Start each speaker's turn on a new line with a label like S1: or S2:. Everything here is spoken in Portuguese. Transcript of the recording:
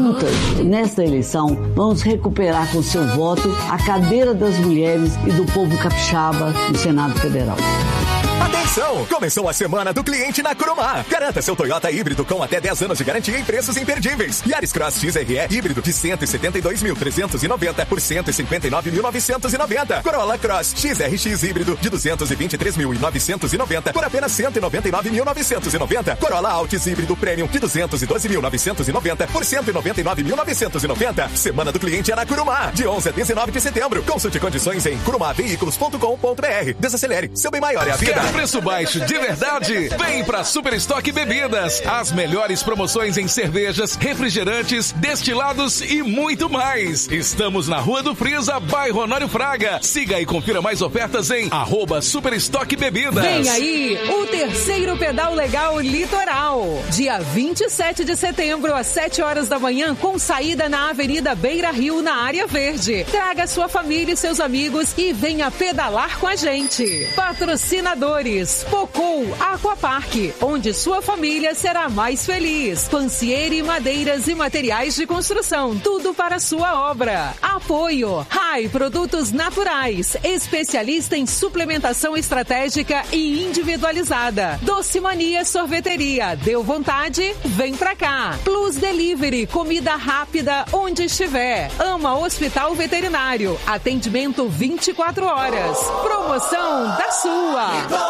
S1: Juntas, nesta eleição, vamos recuperar com seu voto a cadeira das mulheres e do povo capixaba no Senado Federal.
S2: Atenção! Começou a semana do cliente na Cromar. Garanta seu Toyota híbrido com até 10 anos de garantia em preços imperdíveis. Yaris Cross XRE híbrido de 172.390 por 159.990. Corolla Cross XRX híbrido de 223.990 por apenas 199.990. Corolla Altis híbrido Premium de 212.990 por 199.990. Semana do cliente é na Cromar, de 11 a 19 de setembro. Consulte condições em cromarveículos.com.br. Desacelere, seu bem maior é a vida.
S3: Preço baixo de verdade? Vem pra Super Estoque Bebidas. As melhores promoções em cervejas, refrigerantes, destilados e muito mais. Estamos na Rua do Friza, bairro Honório Fraga. Siga e confira mais ofertas em @Super Estoque Bebidas.
S4: Vem aí o terceiro Pedal Legal Litoral. Dia 27 de setembro, às 7 horas da manhã, com saída na Avenida Beira Rio, na área verde. Traga sua família e seus amigos e venha pedalar com a gente. Patrocinadores: Pocou Aquapark, onde sua família será mais feliz. Pancieri Madeiras e Materiais de Construção, tudo para sua obra. Apoio Rai Produtos Naturais, especialista em suplementação estratégica e individualizada. Doce Mania Sorveteria, deu vontade? Vem pra cá. Plus Delivery, comida rápida onde estiver. Ama Hospital Veterinário, atendimento 24 horas. Promoção da sua.